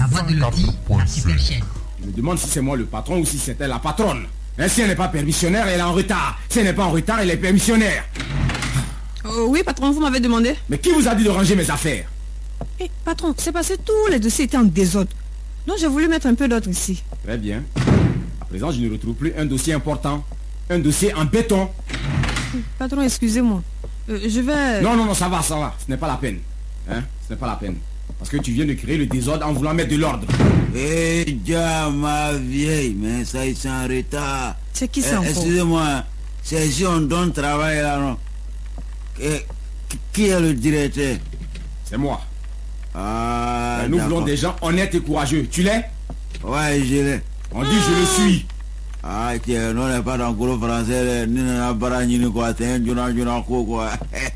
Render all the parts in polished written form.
La voix de Lodi, la super chaîne. Je me demande si c'est moi le patron ou si c'était la patronne. Si elle n'est pas permissionnaire, elle est en retard. Si elle n'est pas en retard, elle est permissionnaire. Oui, patron, vous m'avez demandé. Mais qui vous a dit de ranger mes affaires? Patron, c'est passé, tous les dossiers étaient en désordre. Donc j'ai voulu mettre un peu d'ordre ici. Très bien. À présent, je ne retrouve plus un dossier important. Un dossier en béton. Patron, excusez-moi. Je vais... Non, ça va. Ce n'est pas la peine. Ce n'est pas la peine. Parce que tu viens de créer le désordre en voulant mettre de l'ordre. Déjà, ma vieille, mais ça, ils sont en retard. C'est qui ça encore? Excusez-moi, c'est si on donne travail là, non? Qui est le directeur? C'est moi. Nous voulons des gens honnêtes et courageux. Tu l'es? Ouais, je l'ai. On dit je le suis. Tiens, non, on n'est pas dans le cours français, ni dans la baragne, ni quoi, c'est un quoi.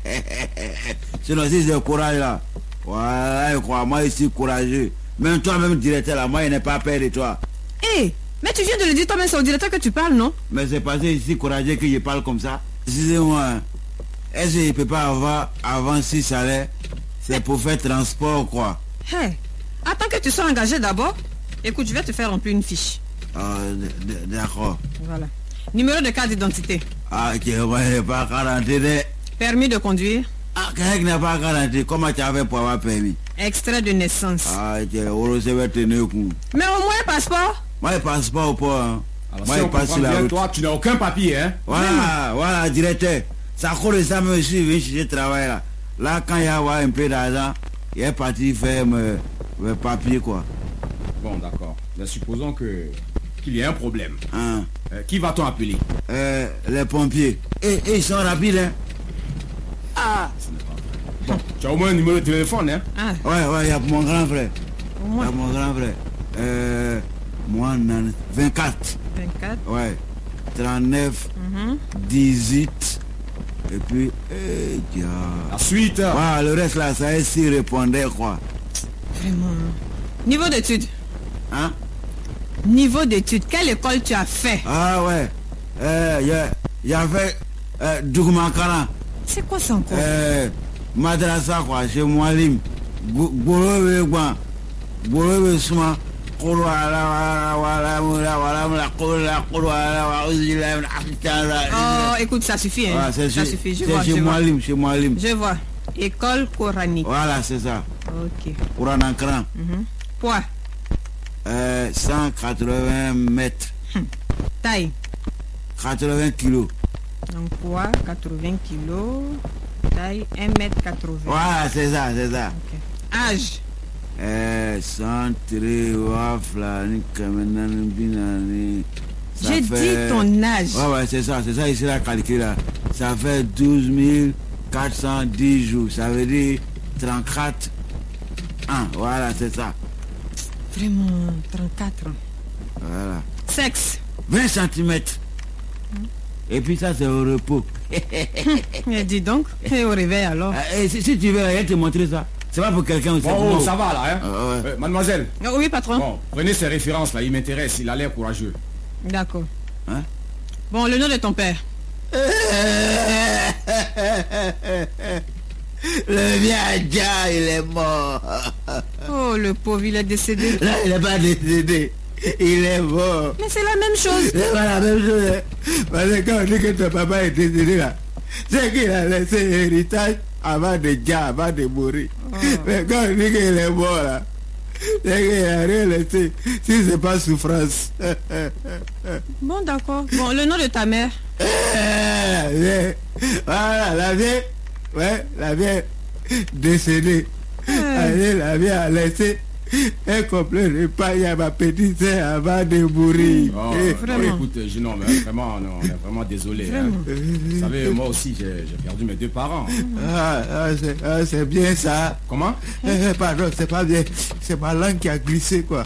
Sinon, si c'est le courage là, voilà, quoi, moi, je suis courageux. Même toi-même, directeur là, moi, il n'est pas peur de toi. Mais tu viens de le dire toi-même, c'est au directeur que tu parles, non? Mais c'est parce que je suis courageux que je parle comme ça. Excusez-moi, est-ce qu'il ne peut pas avoir avant 6 salaires? C'est pour faire transport, quoi. Attends que tu sois engagé d'abord. Écoute, je vais te faire remplir une fiche. D'accord. Voilà. Numéro de carte d'identité. Ok, moi, il n'est pas garanti. Permis de conduire. Quelqu'un n'est pas garanti. Comment tu avais pour avoir permis? Extrait de naissance. Ok, on va tenir coup. Mais au moins passeport. Moi, le passeport ou pas, hein? Alors, moi, si il on passe comprend la bien, route. toi, tu n'as aucun papier, hein? Voilà, directeur. Ça colle ça, monsieur, vient chercher travail là. Là, quand il y a un peu d'argent, il est parti faire mes papiers, quoi. Bon, d'accord. Mais supposons qu'il y ait un problème. Qui va-t-on appeler? Les pompiers. Ils sont rapides, hein? Ce n'est pas vrai. Bon, tu as au moins un numéro de téléphone, hein? Ouais, il y a mon grand frère. Au moins. Il y a mon grand frère. Moi, 24. 24. Ouais. 39, 18. Et puis, La suite. Voilà, le reste là, ça est si répondait, quoi. Vraiment. Niveau d'études. Hein? Niveau d'études. Quelle école tu as fait? Ouais. Il y avait Dougmakaran. C'est quoi ça encore? Madrasa, quoi, chez Moualim. Borowe Souma. Écoute, ça suffit, hein? Ça suffit, je vois. Chez Moualim. Je vois. École coranique. Voilà, c'est ça. Ok. Coran Ankran. Poids. 180 mètres. Taille. 80 kilos. Donc poids, 80 kilos. Taille, 1m80. Voilà, c'est ça. Okay. Âge. J'ai dit ton âge. Ouais, c'est ça, ici la calcul là. Ça fait 12 410 jours. Ça veut dire 34 ans. Voilà, c'est ça. Vraiment, 34 ans. Voilà. Sexe. 20 cm. Et puis ça, c'est au repos. Dis donc, et au réveil alors. Si tu veux, je vais te montrer ça. C'est pas pour quelqu'un aussi. Bon, ça va là, hein? Mademoiselle. Oui, patron. Bon, prenez ces références là, il m'intéresse, il a l'air courageux. D'accord. Bon, le nom de ton père. Le vieux, il est mort. Oh, le pauvre, il est décédé. Là, il n'est pas décédé. Il est mort. Mais c'est la même chose. C'est pas la même chose. Parce que quand on dit que ton papa est décédé là, c'est qu'il a laissé héritage avant de mourir. Mais quand on dit qu'il est mort là, c'est qu'il n'a rien laissé. Si c'est pas souffrance. Bon, d'accord. Bon, le nom de ta mère. Voilà, la vieille. Ouais, la vieille décédée. La vieille a laissé un complet de paille à ma petite sœur avant de mourir. Écoute, jeune homme, vraiment, on est vraiment désolé. Hein. Vous savez, moi aussi, j'ai perdu mes 2 parents. C'est bien ça. Comment? Pardon, c'est pas bien. C'est ma langue qui a glissé, quoi.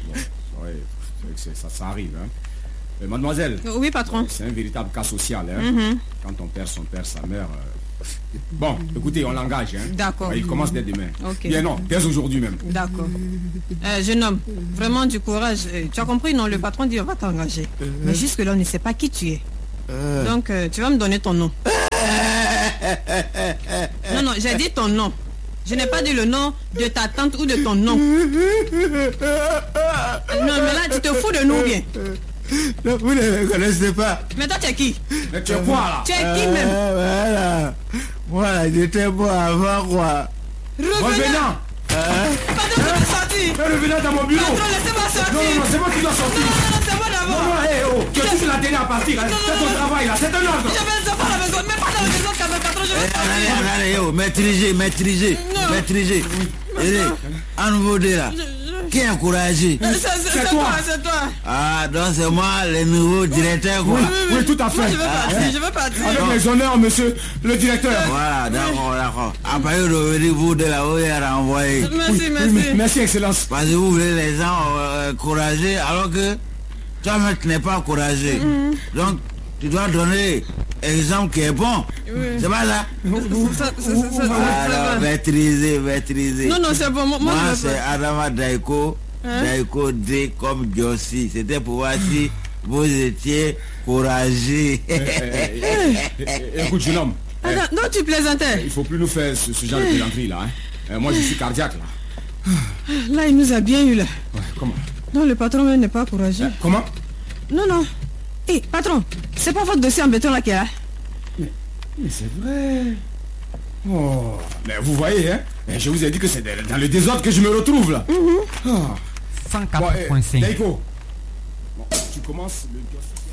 Ça arrive. Hein. Mademoiselle. Oui, patron. C'est un véritable cas social. Hein. Quand on perd son père, sa mère... Bon, écoutez, on l'engage. Hein. D'accord. Il commence dès demain. Okay. Bien non, dès aujourd'hui même. D'accord. Jeune homme, vraiment du courage. Tu as compris, non? Le patron dit on va t'engager. Mais jusque-là, on ne sait pas qui tu es. Donc, tu vas me donner ton nom. Non, j'ai dit ton nom. Je n'ai pas dit le nom de ta tante ou de ton oncle. Non, mais là, tu te fous de nous bien. Non, vous ne me connaissez pas. Mais toi, tu es qui? Mais tu es quoi là? Tu es qui même? Voilà. Voilà, j'étais bon avant quoi. Revenant. Patron, je vais sortir. Revenant dans mon bureau. Patron, laissez-moi sortir. Non, c'est moi qui dois sortir. Non, c'est moi d'abord. Non, tu es juste la dernière à partir. C'est ton travail là, c'est un ordre. Je vais les enfants à la maison, mais pas dans la maison quand même, patron, je vais sortir. Maîtrisez. Allez, à nouveau de là. Qui est encouragé? C'est toi. Ah, donc c'est moi le nouveau directeur quoi. Oui, tout à fait. Je veux partir. Avec mes honneurs, monsieur le directeur. Voilà, d'accord. Après revenir vous de là-haut et renvoyer. Merci. Excellence. Parce que vous voulez les gens encourager alors que toi-même tu n'es pas encouragé. Donc tu dois donner exemple qui est bon. C'est pas ça? Alors, maîtriser. Non, c'est bon. Moi c'est Adama Daiko. Daiko D comme Jossi. C'était pour voir si vous étiez courageux. Écoute, jeune homme. Non, tu plaisantais. Il faut plus nous faire ce genre de plaisanterie là. Moi, je suis cardiaque là. Là, il nous a bien eu là. Ouais, comment? Non, le patron même n'est pas courageux. Comment? Non. Hé, patron, c'est pas votre dossier en béton là qu'il y a. Mais c'est vrai. Oh, mais vous voyez, hein? Je vous ai dit que c'est dans le désordre que je me retrouve là. 104.5. Daiko, tu commences le dossier.